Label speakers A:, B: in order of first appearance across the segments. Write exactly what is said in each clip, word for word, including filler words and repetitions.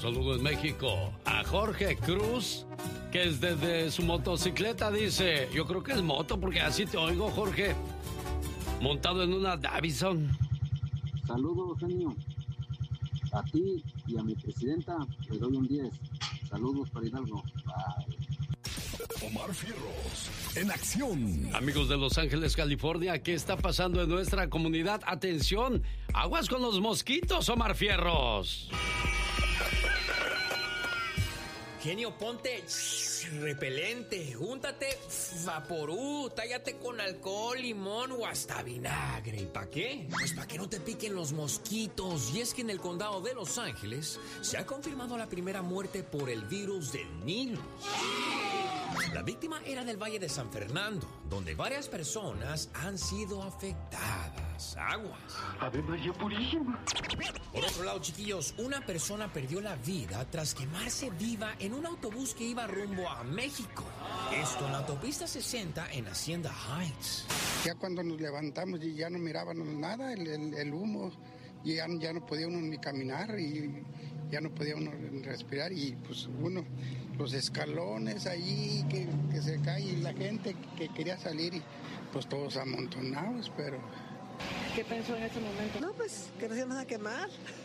A: saludo en México a Jorge Cruz, que es desde su motocicleta, dice. Yo creo que es moto, porque así te oigo, Jorge. Montado en una Davison.
B: Saludos, genio. A ti y a mi presidenta le doy un diez. Saludos para Hidalgo. Bye.
C: Omar Fierros, en acción.
A: Amigos de Los Ángeles, California, ¿qué está pasando en nuestra comunidad? Atención, aguas con los mosquitos, Omar Fierros.
D: Genio, ponte repelente, júntate Vaporú, tállate con alcohol, limón o hasta vinagre. ¿Y para qué? Pues para que no te piquen los mosquitos. Y es que en el condado de Los Ángeles se ha confirmado la primera muerte por el virus del Nilo. La víctima era del Valle de San Fernando, donde varias personas han sido afectadas. Aguas.
E: Ave María Purísima.
D: Por otro lado, chiquillos, una persona perdió la vida tras quemarse viva en un autobús que iba rumbo a México. Esto en la autopista sesenta en Hacienda Heights.
F: Ya cuando nos levantamos y ya no mirábamos nada, el, el, el humo, y ya, ya no podía uno ni caminar y ya no podía uno respirar, y pues uno, los escalones ahí que, que se cae y la gente que quería salir y pues todos amontonados, pero...
G: ¿Qué pensó en ese momento?
H: No, pues que nos íbamos a quemar.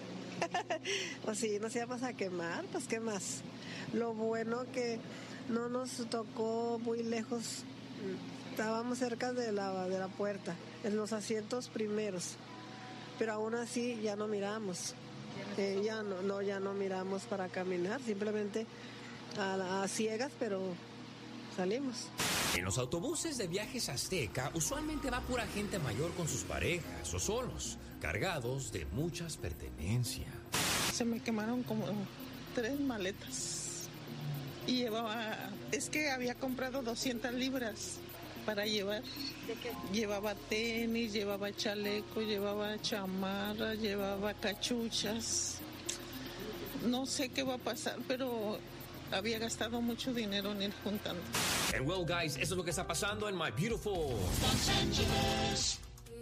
H: Pues sí, nos íbamos a quemar, pues qué más. Lo bueno que no nos tocó muy lejos, estábamos cerca de la, de la puerta, en los asientos primeros, pero aún así ya no miramos. Eh, ya no, no, ya no miramos para caminar, simplemente a, a ciegas, pero salimos.
D: En los autobuses de Viajes Azteca usualmente va pura gente mayor con sus parejas o solos, cargados de muchas pertenencias.
I: Se me quemaron como tres maletas y llevaba, es que había comprado doscientas libras para llevar.
G: ¿De qué?
I: Llevaba tenis, llevaba chaleco, llevaba chamarra, llevaba cachuchas. No sé qué va a pasar, pero había gastado mucho dinero en ir juntando.
D: And well, guys, eso es lo que está pasando en My Beautiful Los Angeles.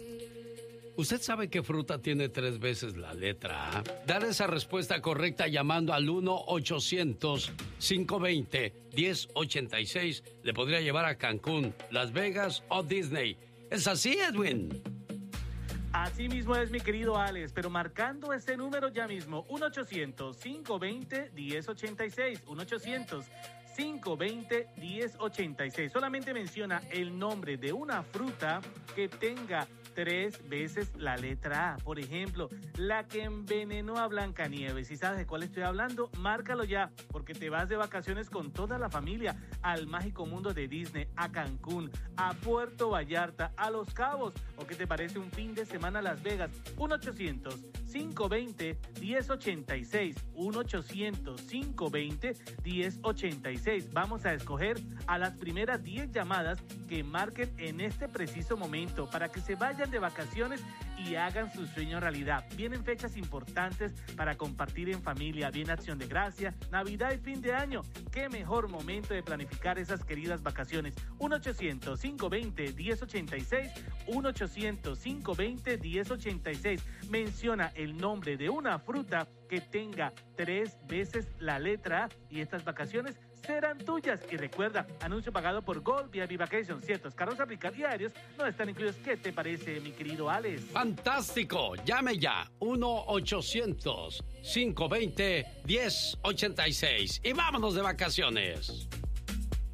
A: ¿Usted sabe qué fruta tiene tres veces la letra A? Dar esa respuesta correcta llamando al uno ochocientos, cinco veinte, diez ochenta y seis le podría llevar a Cancún, Las Vegas o Disney. ¿Es así, Edwin?
J: Así mismo es, mi querido Alex, pero marcando este número ya mismo, uno ochocientos, cinco veinte, diez ochenta y seis, uno ochocientos, cinco veinte, diez ochenta y seis. Solamente menciona el nombre de una fruta que tenga tres veces la letra A. Por ejemplo, la que envenenó a Blancanieves. Si sabes de cuál estoy hablando, márcalo ya, porque te vas de vacaciones con toda la familia al mágico mundo de Disney, a Cancún, a Puerto Vallarta, a Los Cabos, o qué te parece un fin de semana a Las Vegas. uno ochocientos, cinco veinte, diez ochenta y seis, uno ochocientos, cinco veinte, diez ochenta y seis. Vamos a escoger a las primeras diez llamadas que marquen en este preciso momento para que se vayan de vacaciones y hagan su sueño realidad. Vienen fechas importantes para compartir en familia, viene Acción de Gracia, Navidad y fin de año. Qué mejor momento de planificar esas queridas vacaciones. uno ochocientos, cinco veinte, diez ochenta y seis, uno ochocientos, cinco veinte, diez ochenta y seis. Menciona el nombre de una fruta que tenga tres veces la letra A y estas vacaciones serán tuyas. Y recuerda, anuncio pagado por Gold V I P Vacations. Ciertos carros aplicados y aéreos no están incluidos. ¿Qué te parece, mi querido Alex?
A: ¡Fantástico! Llame ya, uno ochocientos, cinco veinte, diez ochenta y seis. Y vámonos de vacaciones.